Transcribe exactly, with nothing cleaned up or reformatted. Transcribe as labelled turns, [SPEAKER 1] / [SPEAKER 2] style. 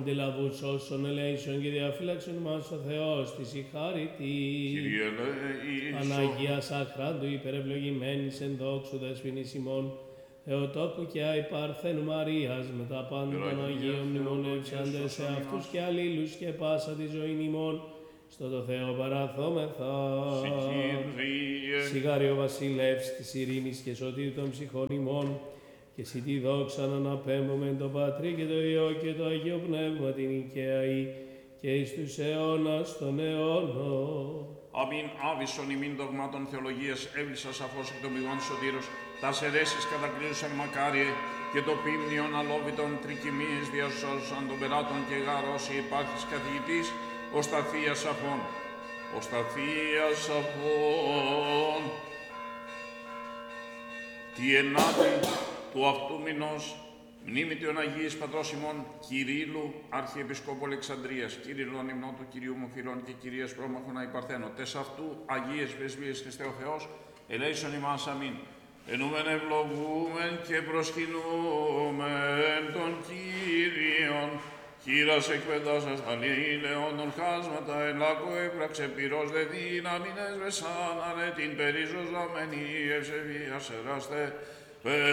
[SPEAKER 1] αντιλαβούς όσων ελέησον και διαφύλαξον μας ο Θεός της η χάρητη.
[SPEAKER 2] Κύριε ελέησον.
[SPEAKER 1] Αναγίας αχράντου υπερευλογημένης εν δόξου δεσποινής ημών, Θεοτόκου και αι Παρθένου Μαρίας, με τα πάντα των Αγίων μνημονεύσαντες σε αυτούς και αλλήλους και πάσα τη ζωή ημών, στο το Θεό παραθόμεθα. Σιγάρι ο βασιλεύς της ειρήνης και σωτήρ των ψυχών ημών, και εσύ τη δόξα να αναπέμπουμε το Πατρί και το Υιό και το Αγίο Πνεύμα την οικαίαη και εις τους αιώνας των αιώνων.
[SPEAKER 2] Αμήν άβυσον ημίν δογμάτων θεολογίας έβλησα σαφώς εκ των πηγών σωτήρος, τας αιρέσεις κατακρίνουσαν μακάριε και το πίμνιον αλόβητον τρικυμίες διασώσαν των περάτων και γαρός υπάρχεις καθηγητής, ως τα θεία σαφών. Ως τα θεία σαφών. Τι ενάτη του αυτού μηνός, μνήμη των Αγίης Πατρός ημών Κυρίλλου, Αρχιεπισκόπου Αλεξανδρίας, Κύριλλου ανυμνό του Κυρίου Μοφυρών και Κυρίας Πρόμαχων αι Παρθένο, τες αυτού Αγίες Πρεσβείες Χριστέ ο Θεός, ελέησον ημάς αμήν. Ενούμεν ευλογούμεν και προσκυνούμεν τον Κύριον, χείρας εκπαιδάσας αλλήλεον των χάσματα, εν λάκκο έπραξε πυρός δε δύναμιν έσβεσαν, ανέ την περιζωζαμένη ευσεβίας εράστε,